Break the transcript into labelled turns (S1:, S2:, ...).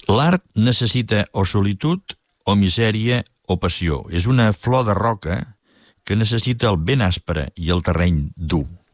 S1: L'art necessita o solitud, o misèria, o passió. És una flor de roca que necessita el vent aspre i el terreny dur.